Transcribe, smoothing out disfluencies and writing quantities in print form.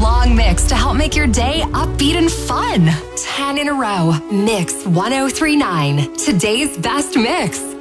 long mix to help make your day upbeat and fun. 10 in a row. Mix 1039. Today's best mix.